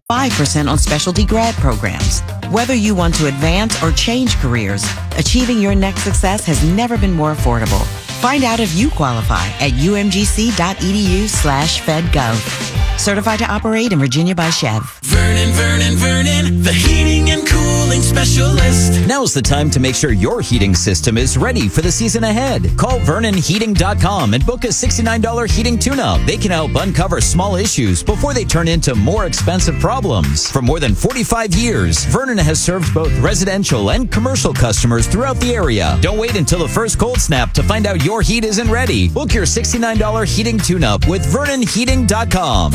5% on specialty grad programs. Whether you want to advance or change careers, achieving your next success has never been more affordable. Find out if you qualify at umgc.edu/fedgov. Certified to operate in Virginia by Chev. Vernon, the heating and cooling specialist. Now's the time to make sure your heating system is ready for the season ahead. Call VernonHeating.com and book a $69 heating tune-up. They can help uncover small issues before they turn into more expensive problems. For more than 45 years, Vernon has served both residential and commercial customers throughout the area. Don't wait until the first cold snap to find out your heat isn't ready. Book your $69 heating tune-up with VernonHeating.com.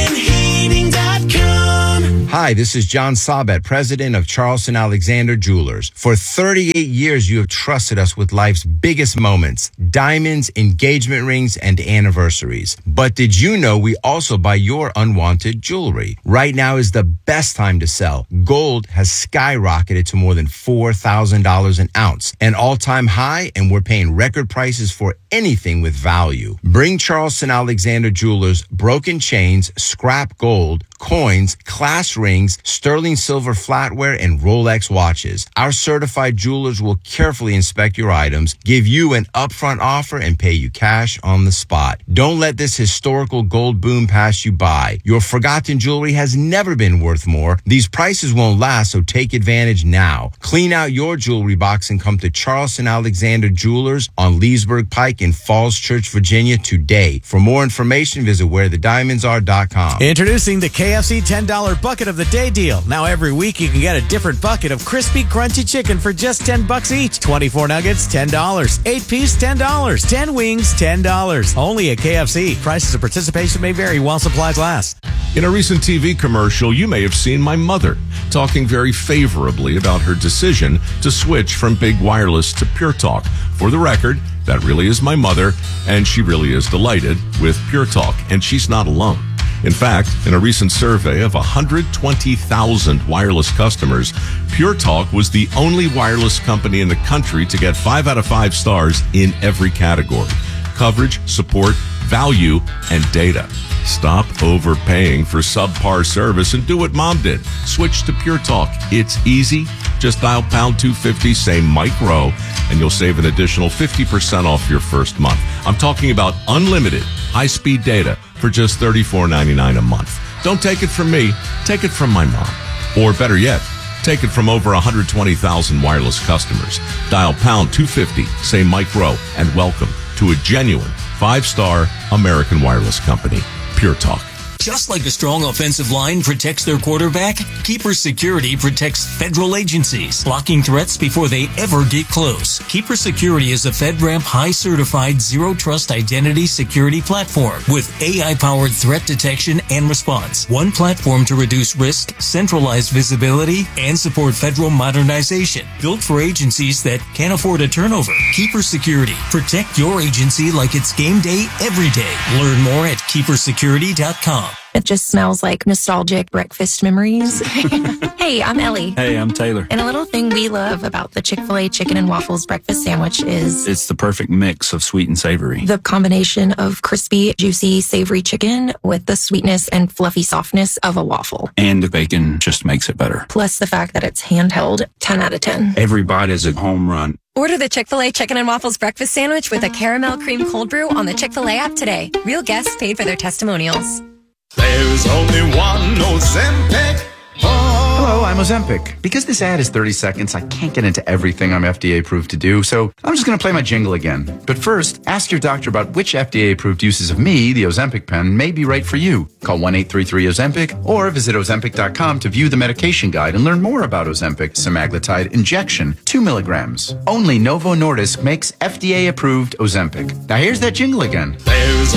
VernonHeating.com. Hi, this is John Sabet, president of Charleston Alexander Jewelers. For 38 years, you have trusted us with life's biggest moments, diamonds, engagement rings, and anniversaries. But did you know we also buy your unwanted jewelry? Right now is the best time to sell. Gold has skyrocketed to more than $4,000 an ounce, an all-time high, and we're paying record prices for anything with value. Bring Charleston Alexander Jewelers broken chains, scrap gold, coins, class rings, sterling silver flatware, and Rolex watches. Our certified jewelers will carefully inspect your items, give you an upfront offer, and pay you cash on the spot. Don't let this historical gold boom pass you by. Your forgotten jewelry has never been worth more. These prices won't last, so take advantage now. Clean out your jewelry box and come to Charleston Alexander Jewelers on Leesburg Pike in Falls Church, Virginia today. For more information, visit wherethediamondsare.com. Introducing the KFC $10 Bucket of the Day deal. Now every week you can get a different bucket of crispy, crunchy chicken for just $10 each. 24 nuggets, $10. 8-piece, $10. 10 wings, $10. Only at KFC. Prices of participation may vary while supplies last. In a recent TV commercial, you may have seen my mother talking very favorably about her decision to switch from Big Wireless to Pure Talk. For the record, that really is my mother, and she really is delighted with Pure Talk, and she's not alone. In fact, in a recent survey of 120,000 wireless customers, Pure Talk was the only wireless company in the country to get 5 out of 5 stars in every category: coverage, support, value, and data. Stop overpaying for subpar service and do what Mom did. Switch to Pure Talk. It's easy. Just dial pound 250, say Mike Rowe, and you'll save an additional 50% off your first month. I'm talking about unlimited high-speed data for just $34.99 a month. Don't take it from me. Take it from my mom. Or better yet, take it from over 120,000 wireless customers. Dial pound 250, say Mike Rowe, and welcome to a genuine 5-star American wireless company, Pure Talk. Just like a strong offensive line protects their quarterback, Keeper Security protects federal agencies, blocking threats before they ever get close. Keeper Security is a FedRAMP high-certified zero-trust identity security platform with AI-powered threat detection and response. One platform to reduce risk, centralize visibility, and support federal modernization. Built for agencies that can't afford a turnover. Keeper Security. Protect your agency like it's game day every day. Learn more at keepersecurity.com. It just smells like nostalgic breakfast memories. Hey, I'm Ellie. Hey, I'm Taylor. And a little thing we love about the Chick-fil-A chicken and waffles breakfast sandwich is It's the perfect mix of sweet and savory. the combination of crispy, juicy, savory chicken with the sweetness and fluffy softness of a waffle. And the bacon just makes it better. Plus the fact that it's handheld, 10 out of 10. Every bite is a home run. Order the Chick-fil-A Chicken and Waffles Breakfast Sandwich with a caramel cream cold brew on the Chick-fil-A app today. Real guests paid for their testimonials. There's only one Ozempic. Hello, I'm Ozempic. Because this ad is 30 seconds, I can't get into everything I'm FDA approved to do, so I'm just going to play my jingle again. But first, ask your doctor about which FDA approved uses of me, the Ozempic pen, may be right for you. Call 1-833-OZEMPIC or visit Ozempic.com to view the medication guide and learn more about Ozempic semaglutide injection, 2 milligrams. Only Novo Nordisk makes FDA approved Ozempic. Now here's that jingle again. There's